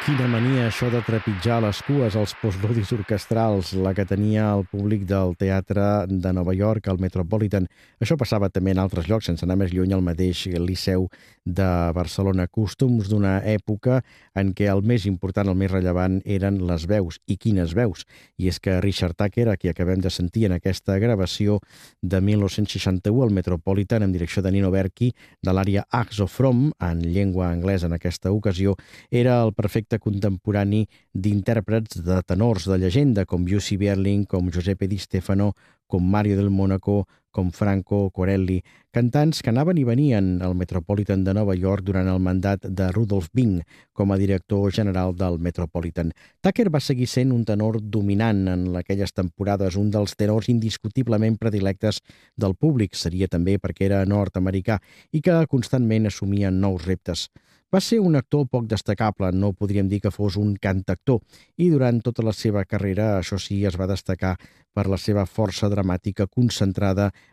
Quina mania això de trepitjar les cues als postludis orquestrals, la que tenia el públic del teatre de Nova York, el Metropolitan. Això passava també en altres llocs, sense anar més lluny, al mateix Liceu de Barcelona. Costums d'una època en què el més important, el més rellevant, eren les veus. I quines veus? I és que Richard Tucker, a qui acabem de sentir en aquesta gravació de 1961, al Metropolitan, en direcció de Nino Berchi, de l'àrea Acts of From, en llengua anglesa en aquesta ocasió, era el perfecte contemporani d'intèrprets de tenors de llegenda com Jussi Björling, com Giuseppe Di Stefano, com Mario del Mónaco, com Franco Corelli, cantants que anaven i venien al Metropolitan de Nova York durant el mandat de Rudolf Bing com a director general del Metropolitan. Tucker va seguir sent un tenor dominant en aquelles temporades, un dels tenors indiscutiblement predilectes del públic, seria també perquè era nord-americà i que constantment assumia nous reptes. Va ser un actor poc destacable, no podríem dir que fos un cantactor, i durant tota la seva carrera, això sí, es va destacar per la seva força dramàtica concentrada